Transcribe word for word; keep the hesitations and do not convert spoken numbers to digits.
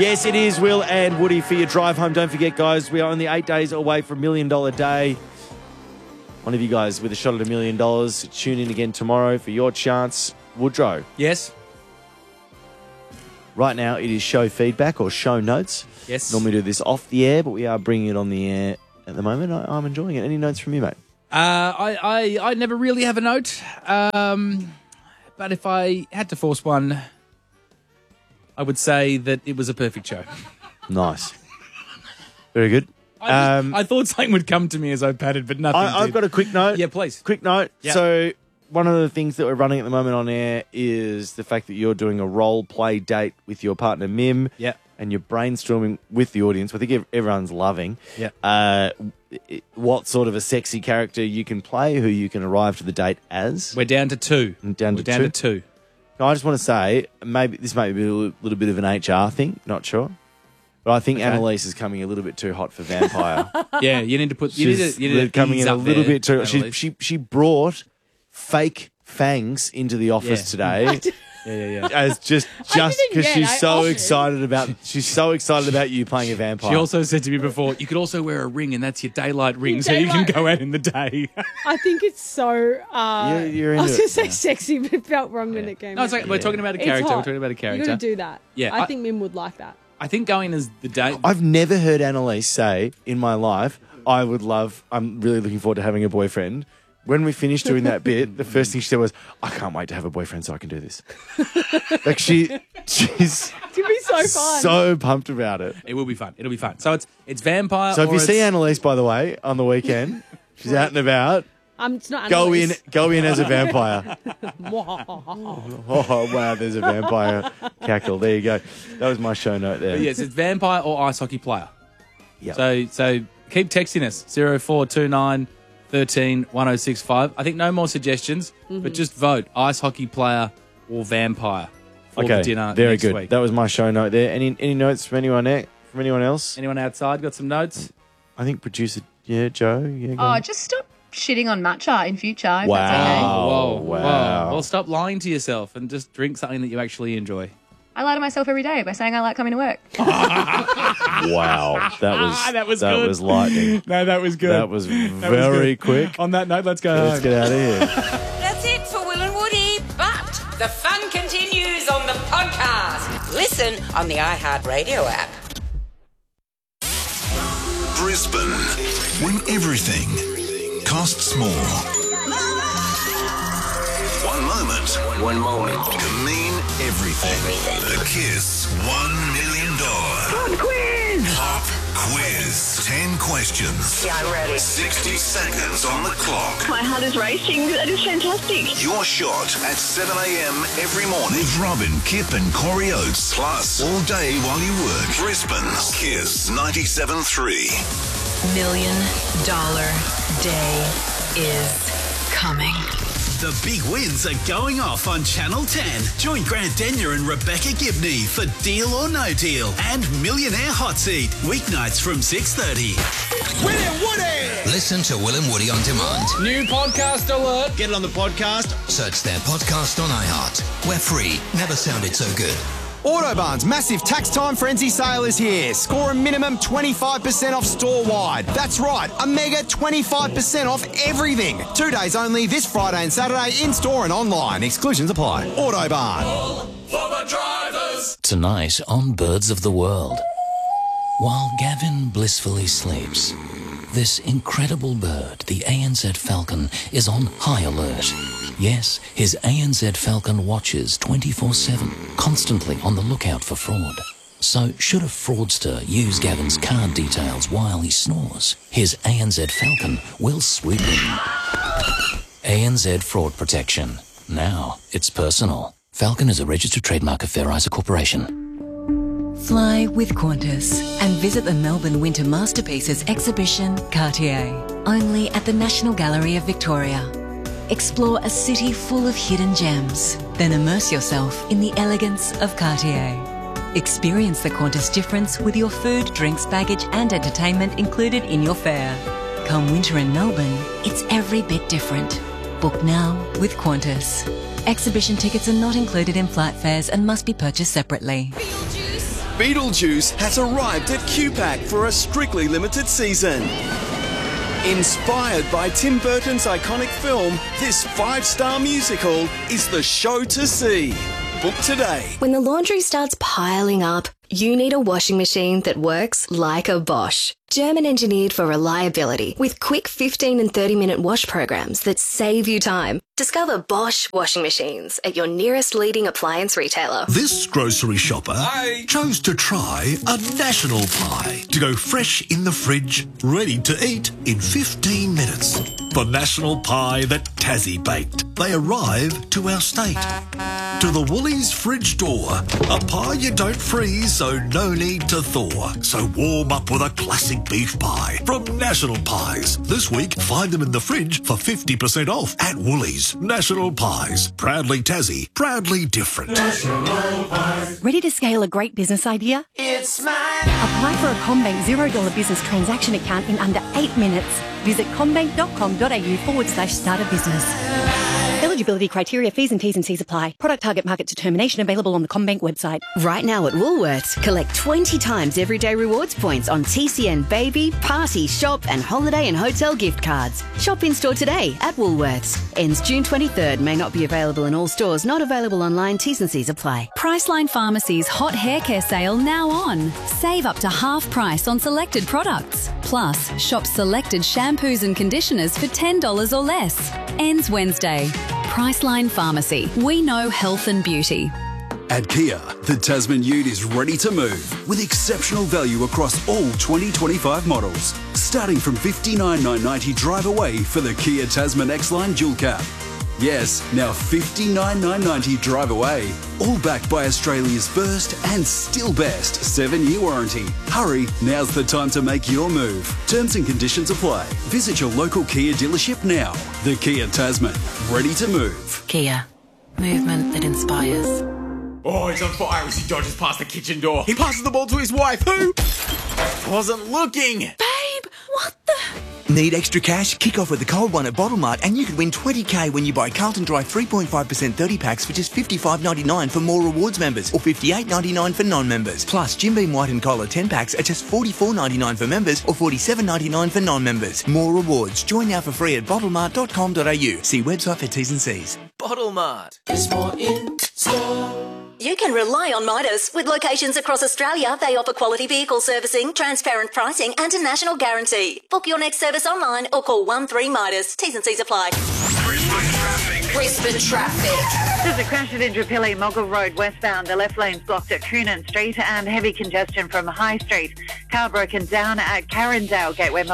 Yes, it is, Will and Woody, for your drive home. Don't forget, guys, we are only eight days away from Million Dollar Day. One of you guys with a shot at a million dollars. Tune in again tomorrow for your chance. Woodrow. Yes. Right now, it is show feedback or show notes. Yes. Normally do this off the air, but we are bringing it on the air at the moment. I, I'm enjoying it. Any notes from you, mate? Uh, I, I, I never really have a note. Um, but if I had to force one, I would say that it was a perfect show. Nice. Very good. I, just, Um, I thought something would come to me as I patted, but nothing I, I've did. got a quick note. Yeah, please. Quick note. Yeah. So one of the things that we're running at the moment on air is the fact that you're doing a role play date with your partner, Mim. Yeah. And you're brainstorming with the audience. I think ev- everyone's loving. Yeah. Uh, i- what sort of a sexy character you can play, who you can arrive to the date as. We're down to two. Down We're to down two? to two. I just want to say, maybe this may be a little, little bit of an H R thing, not sure. But I think Okay. Annalise is coming a little bit too hot for vampire. Yeah, you need to put. You need She's to, you need to coming ease in a up little there, bit too. She, Annalise. she she brought fake fangs into the office Yeah. today. Yeah, yeah, yeah. As just I just didn't because yet, she's I so offered. excited about she's so excited about you playing a vampire. She also said to me before, you could also wear a ring, and that's your daylight ring, so you can daylight- go out in the day. I think it's so. Uh, You're- you're I was into going it. to say sexy, but it felt wrong when it came. No, it's out. like we're talking about a It's character. We're hot. talking about a You character. got to do that. Yeah, I, I- think Mim would like that. I think going as the date. I've never heard Annalise say in my life, I would love, I'm really looking forward to having a boyfriend. When we finished doing that bit, the first thing she said was, I can't wait to have a boyfriend so I can do this. Like she, she's It's going to be so fun. so pumped about it. It will be fun. It'll be fun. So it's it's vampire. So if or you see it's- Annalise, by the way, on the weekend, she's out and about, um, it's not go in, Annalise. go in as a vampire. Oh, wow, there's a vampire cackle. There you go. That was my show note there. yes, it's vampire or ice hockey player. Yep. So so keep texting us zero four two nine thirteen one zero six five. I think no more suggestions, Mm-hmm. but just vote ice hockey player or vampire for Okay, the dinner very next good. week. That was my show note there. Any any notes from anyone e- from anyone else? Anyone outside got some notes? I think producer, yeah, Joe. Yeah, go Oh, on. just stop shitting on matcha in future. If Wow. That's okay. Oh, whoa, wow. whoa. Well, stop lying to yourself and just drink something that you actually enjoy. I lie to myself every day by saying I like coming to work. Wow, that was That was that good. was lightning. No, that was good. That was very quick. On that note, let's go Let's home. get out of here. That's it for Will and Woody, but the fun continues on the podcast. Listen on the iHeartRadio app. Brisbane, when everything costs more. One moment, one moment can mean everything. The Kiss One Million Dollar Pop Quiz. Pop Quiz. Ten questions. Yeah, I'm ready. Sixty seconds on the clock. My heart is racing. That is fantastic. Your shot at seven a.m. every morning with Robin, Kip and Corey Oates. Plus, all day while you work. Brisbane's Kiss ninety-seven three. Million Dollar Day is coming. The big wins are going off on Channel ten. Join Grant Denyer and Rebecca Gibney for Deal or No Deal and Millionaire Hot Seat, weeknights from six thirty. Will and Woody! Listen to Will and Woody on demand. New podcast alert. Get it on the podcast. Search their podcast on iHeart. We're free. Never sounded so good. Autobarn's massive tax time frenzy sale is here. Score a minimum twenty-five percent off store-wide. That's right, a mega twenty-five percent off everything. Two days only this Friday and Saturday in-store and online. Exclusions apply. Autobarn. For the drivers. Tonight on Birds of the World. While Gavin blissfully sleeps, this incredible bird, the A N Z Falcon, is on high alert. Yes, his A N Z Falcon watches twenty-four seven, constantly on the lookout for fraud. So should a fraudster use Gavin's card details while he snores, his A N Z Falcon will swoop in. A N Z Fraud Protection. Now it's personal. Falcon is a registered trademark of Fair Isa Corporation. Fly with Qantas and visit the Melbourne Winter Masterpieces exhibition, Cartier, only at the National Gallery of Victoria. Explore a city full of hidden gems, then immerse yourself in the elegance of Cartier. Experience the Qantas difference with your food, drinks, baggage and entertainment included in your fare. Come winter in Melbourne, it's every bit different. Book now with Qantas. Exhibition tickets are not included in flight fares and must be purchased separately. Beetlejuice has arrived at Q PAC for a strictly limited season. Inspired by Tim Burton's iconic film, this five-star musical is the show to see. Book today. When the laundry starts piling up, you need a washing machine that works like a Bosch. German engineered for reliability with quick fifteen and thirty minute wash programs that save you time. Discover Bosch washing machines at your nearest leading appliance retailer. This grocery shopper Hi. chose to try a national pie to go fresh in the fridge, ready to eat in fifteen minutes. The national pie that Tassie baked. They arrive to our state. To the Woolies fridge door. A pie you don't freeze, so no need to thaw. So warm up with a classic beef pie from National Pies. This week, find them in the fridge for fifty percent off at Woolies. National Pies. Proudly Tassie. Proudly different. National Pies. Ready to scale a great business idea? It's mine. Apply for a CommBank zero dollar business transaction account in under eight minutes. Visit commbank.com.au forward slash start a business. Eligibility criteria, fees and T's and C's apply. Product target market determination available on the CommBank website. Right now at Woolworths, collect twenty times everyday rewards points on T C N baby, party, shop and holiday and hotel gift cards. Shop in store today at Woolworths. Ends June twenty-third. May not be available in all stores. Not available online. T's and C's apply. Priceline Pharmacy's hot hair care sale now on. Save up to half price on selected products. Plus, shop selected shampoos and conditioners for ten dollars or less. Ends Wednesday. Priceline Pharmacy. We know health and beauty. At Kia, the Tasman Ute is ready to move with exceptional value across all twenty twenty-five models. Starting from fifty-nine thousand nine hundred ninety drive away for the Kia Tasman X-Line Dual Cab. Yes, now fifty-nine thousand nine hundred ninety drive away. All backed by Australia's first and still best seven-year warranty. Hurry, now's the time to make your move. Terms and conditions apply. Visit your local Kia dealership now. The Kia Tasman, ready to move. Kia, movement that inspires. Oh, he's on fire as he dodges past the kitchen door. He passes the ball to his wife, who wasn't looking. Babe, what the... Need extra cash? Kick off with the cold one at Bottle Mart and you could win twenty K when you buy Carlton Dry three point five percent thirty packs for just fifty-five ninety-nine for More Rewards members or fifty-eight ninety-nine for non-members. Plus, Jim Beam White and Cola ten packs are just forty-four ninety-nine for members or forty-seven ninety-nine for non-members. More Rewards. Join now for free at bottle mart dot com dot a u. See website for T's and C's. Bottle Mart. There's more in store. You can rely on Midas. With locations across Australia, they offer quality vehicle servicing, transparent pricing and a national guarantee. Book your next service online or call one three Midas. T's and C's apply. Brisbane traffic. There's a crash at Indooroopilly, Moggill Road westbound. The left lane's blocked at Coonan Street and heavy congestion from High Street. Car broken down at Carindale Gateway.